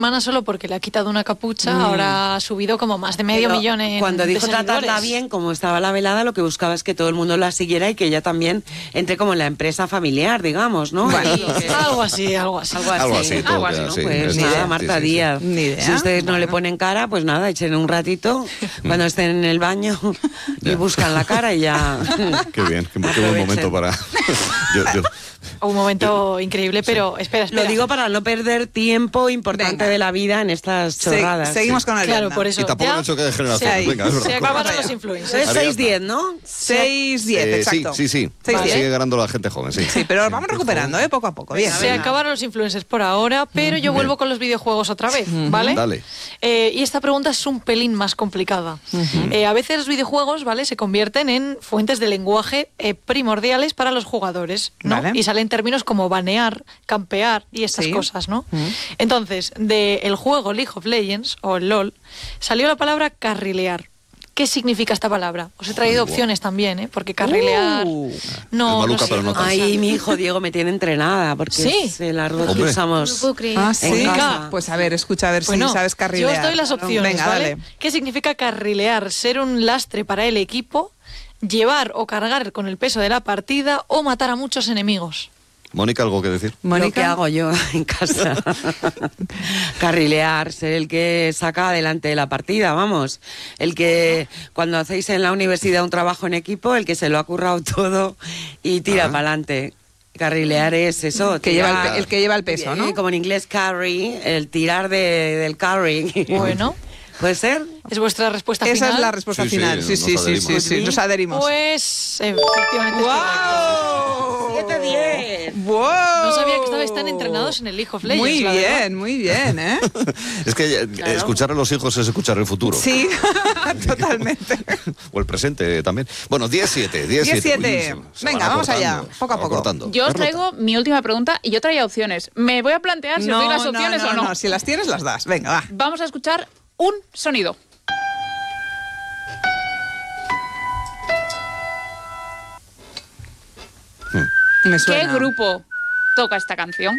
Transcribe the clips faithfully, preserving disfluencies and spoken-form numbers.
semana solo porque le ha quitado una capucha, mm. ahora ha subido como más de medio Pero millón en cuando dijo de tratarla bien, como estaba la velada, lo que buscaba es que todo el mundo la siguiera y que ella también entre como en la empresa familiar, digamos, ¿no? Bueno, que... algo así, algo así. Algo así, algo así, algo así, ¿no? Pues nada, idea. Marta sí, sí, Díaz. Sí. Ni idea. Si ustedes no bueno. le ponen cara, pues nada, echen un ratito cuando estén en el baño y buscan la cara y ya. Qué bien, qué, qué buen momento para... yo, yo... Un momento increíble, pero sí. espera, espera. Lo digo para no perder tiempo importante Venga. de la vida en estas chorradas. Se, seguimos sí. con el Claro, por eso. Y tampoco han hecho que de generación. Se, Venga, se acabaron los influencers. Es seis diez, ¿no? seis diez, eh, exacto. Sí, sí, sí. Vale. Sigue ganando la gente joven, sí. Sí, pero vamos recuperando, ¿eh? Poco a poco. Bien. Se Venga. acabaron los influencers por ahora, pero yo vuelvo con los videojuegos otra vez, ¿vale? Dale. Eh, y esta pregunta es un pelín más complicada. Uh-huh. eh, a veces los videojuegos, ¿vale? Se convierten en fuentes de lenguaje eh, primordiales para los jugadores, ¿no? Vale. Y salen términos como banear, campear y estas sí. cosas, ¿no? Uh-huh. Entonces, del juego League of Legends, o el LOL, salió la palabra carrilear. ¿Qué significa esta palabra? Os he traído wow. opciones también, ¿eh? Porque carrilear... Uh, no, maluca, no sé, pero no Ay, mi hijo Diego me tiene entrenada, porque ¿Sí? es el arroz que usamos ah, ¿sí? en casa. Pues a ver, escucha, a ver bueno, si sabes carrilear. Yo os doy las opciones, Venga, ¿vale? dale. ¿Qué significa carrilear? Ser un lastre para el equipo, llevar o cargar con el peso de la partida o matar a muchos enemigos. Mónica, ¿algo que decir? Mónica, lo que hago yo en casa. Carrilear, ser el que saca adelante la partida, vamos. El que cuando hacéis en la universidad un trabajo en equipo, el que se lo ha currado todo y tira para adelante. Carrilear es eso. Que tirar, lleva el, el que lleva el peso, ¿no? Como en inglés carry, el tirar de, del carry. Bueno. ¿Puede ser? ¿Es vuestra respuesta Esa final? Esa es la respuesta sí, final. Sí, sí, sí, sí, sí, nos adherimos. Pues, efectivamente. ¡Wow! siete diez. ¡Wow! No sabía que estabais tan entrenados en el League of Legends. Muy bien, verdad. muy bien, ¿eh? Es que claro. escuchar a los hijos es escuchar el futuro. Sí, totalmente. O el presente también. Bueno, diez siete. diez siete. Venga, vamos allá, poco a poco. Cortando. Yo os traigo mi última pregunta y yo traía opciones. Me voy a plantear si no, os doy las opciones no, no, o no. No, si las tienes, las das. Venga, va. Vamos a escuchar un sonido. Me suena. ¿Qué grupo toca esta canción?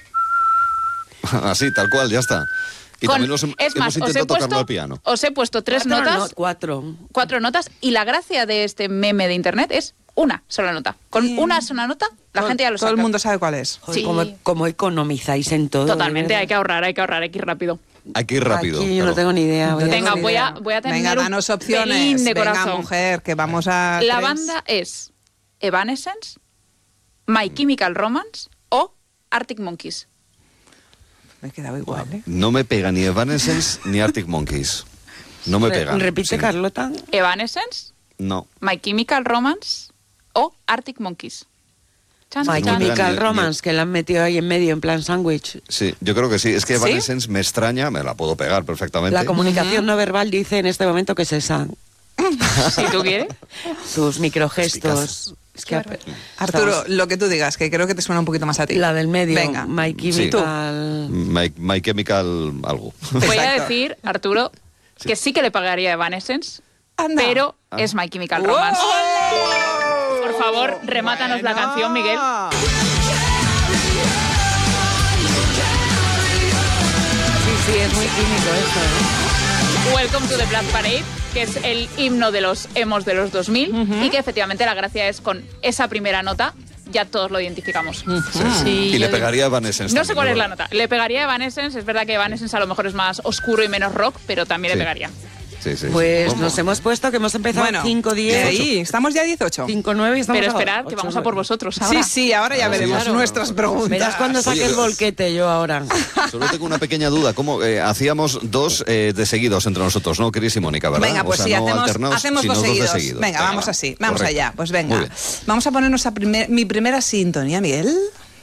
Así, tal cual, ya está. Y Con, también los, es más, hemos intentado os he, puesto, tocarlo al piano. os he puesto tres cuatro, notas. No, cuatro. Cuatro notas. Y la gracia de este meme de internet es una sola nota. Con sí. una sola nota, la todo, gente ya lo sabe. Todo el mundo sabe cuál es. Joder, Sí. como, como economizáis en todo. Totalmente, hay que ahorrar, hay que ahorrar, hay que ir rápido. Hay que ir rápido. Aquí yo no tengo ni idea. Voy Venga, a voy a, voy a tener Venga, un danos opciones. pelín de Venga, corazón. mujer, que vamos a... La tres. banda es Evanescence, My Chemical Romance o Arctic Monkeys. Me he quedado igual, ¿eh? No me pega ni Evanescence ni Arctic Monkeys. No me pega. Repite, sí. Carlota. Evanescence, No. My Chemical Romance o Arctic Monkeys. Chan, My chan. Chemical Ni- Romance, que la han metido ahí en medio en plan sándwich. Sí, yo creo que sí. Es que ¿Sí? Evanescence me extraña, me la puedo pegar perfectamente. La comunicación uh-huh. no verbal dice en este momento que es esa. Si tú quieres. Sus microgestos. Es que Arturo, estamos... lo que tú digas, que creo que te suena un poquito más a ti. La del medio. Venga. My Chemical... Sí. My, My Chemical algo. Voy a Exacto. decir, Arturo, Sí. que sí que le pagaría a Evanescence, Anda. pero Ah. es My Chemical Romance. ¡Olé! Por favor, remátanos Bueno. la canción, Miguel. Sí, sí, es muy químico esto, ¿eh? Welcome to the Black Parade, que es el himno de los emos de los dos mil, Uh-huh. y que efectivamente la gracia es con esa primera nota, ya todos lo identificamos. Uh-huh. Sí. Sí, y le yo- pegaría a Evanescence. No sé también, cuál es la ¿verdad? nota. Le pegaría a Evanescence, es verdad que Evanescence a lo mejor es más oscuro y menos rock, pero también Sí. le pegaría. Sí, sí. Pues ¿Cómo? nos hemos puesto que hemos empezado Bueno, cinco de diez, ahí, estamos ya dieciocho. cinco nueve y estamos Pero a esperad, que ocho, vamos a por nueve. vosotros ahora. Sí, sí, ahora ya Ah, sí, veremos claro. nuestras preguntas. Verás cuando saque Oye, el volquete yo ahora. Solo tengo una pequeña duda. ¿Cómo eh, hacíamos dos eh, de seguidos entre nosotros, no, Cris y Mónica, verdad? Venga, pues o sea, sí, no hacemos, alternados, hacemos sino dos de seguidos. seguidos. Venga, vamos así, vamos Correcto. allá. Pues Muy venga, bien. vamos a ponernos a primer, mi primera sintonía, Miguel.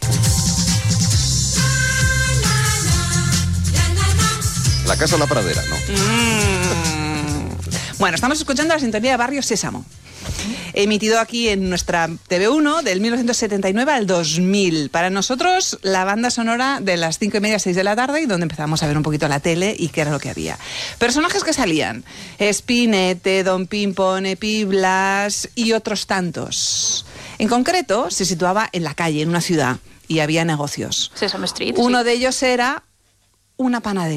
La casa o la pradera, no. Mm. Bueno, estamos escuchando la sintonía de Barrio Sésamo, emitido aquí en nuestra T V uno del mil novecientos setenta y nueve al dos mil. Para nosotros, la banda sonora de las cinco y media a seis de la tarde, y donde empezamos a ver un poquito la tele y qué era lo que había. Personajes que salían: Spinete, Don Pimpón, Epi Blas y otros tantos. En concreto, se situaba en la calle, en una ciudad, y había negocios. Sesame Street. Uno sí. de ellos era una panadería.